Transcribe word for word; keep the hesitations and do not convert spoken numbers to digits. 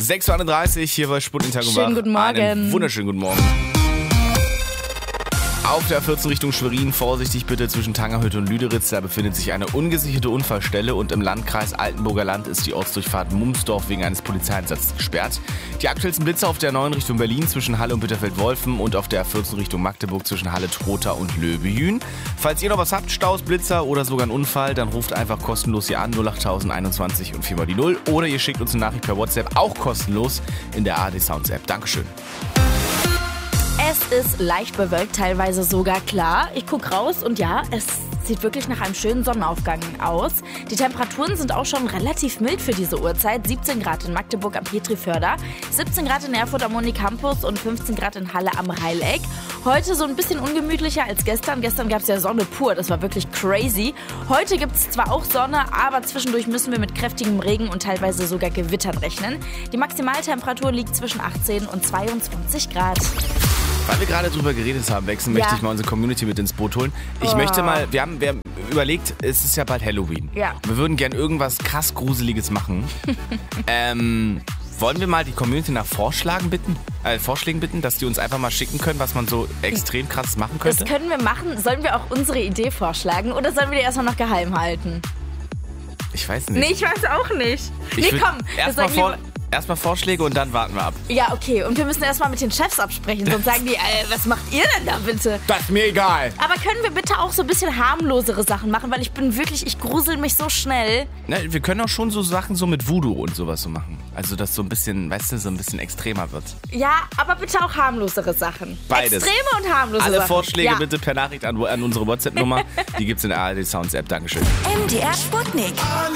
sechs Uhr einunddreißig hier bei Sputnik Tag und Wach. Schönen guten Morgen. Einen wunderschönen guten Morgen. Auf der A vierzehn Richtung Schwerin, vorsichtig bitte zwischen Tangerhütte und Lüderitz. Da befindet sich eine ungesicherte Unfallstelle und im Landkreis Altenburger Land ist die Ortsdurchfahrt Mumsdorf wegen eines Polizeieinsatzes gesperrt. Die aktuellsten Blitze auf der neuen Richtung Berlin zwischen Halle und Bitterfeld-Wolfen und auf der A vierzehn Richtung Magdeburg zwischen Halle-Trotha und Löbejün. Falls ihr noch was habt, Staus, Blitzer oder sogar einen Unfall, dann ruft einfach kostenlos hier an, null acht null eins eins und vier mal die null. Oder ihr schickt uns eine Nachricht per WhatsApp, auch kostenlos, in der A R D Sounds App. Dankeschön. Es ist leicht bewölkt, teilweise sogar klar. Ich gucke raus und ja, es sieht wirklich nach einem schönen Sonnenaufgang aus. Die Temperaturen sind auch schon relativ mild für diese Uhrzeit. siebzehn Grad in Magdeburg am Petriförder, siebzehn Grad in Erfurt am Uni-Campus und fünfzehn Grad in Halle am Rheileck. Heute so ein bisschen ungemütlicher als gestern. Gestern gab es ja Sonne pur, das war wirklich crazy. Heute gibt es zwar auch Sonne, aber zwischendurch müssen wir mit kräftigem Regen und teilweise sogar Gewittern rechnen. Die Maximaltemperatur liegt zwischen achtzehn und zweiundzwanzig Grad. Weil wir gerade drüber geredet haben, Wechsel, ja. möchte ich mal unsere Community mit ins Boot holen. Ich oh. möchte mal, wir haben, wir haben überlegt, es ist ja bald Halloween. Ja. Wir würden gern irgendwas krass Gruseliges machen. ähm, wollen wir mal die Community nach Vorschlägen bitten, äh, Vorschlägen bitten, dass die uns einfach mal schicken können, was man so extrem krass machen könnte? Das können wir machen. Sollen wir auch unsere Idee vorschlagen oder sollen wir die erstmal noch geheim halten? Ich weiß nicht. Nee, ich weiß auch nicht. Ich nee, komm. Erstmal vor... Erstmal Vorschläge und dann warten wir ab. Ja, okay. Und wir müssen erstmal mit den Chefs absprechen. Sonst sagen die, äh, was macht ihr denn da bitte? Das ist mir egal. Aber können wir bitte auch so ein bisschen harmlosere Sachen machen? Weil ich bin wirklich, ich grusel mich so schnell. Na, wir können auch schon so Sachen so mit Voodoo und sowas so machen. Also, dass so ein bisschen, weißt du, so ein bisschen extremer wird. Ja, aber bitte auch harmlosere Sachen. Beides. Extreme und harmlose Alle Sachen. Alle Vorschläge ja. bitte per Nachricht an, an unsere WhatsApp-Nummer. Die gibt's in der A R D Sounds App. Dankeschön. M D R Sputnik.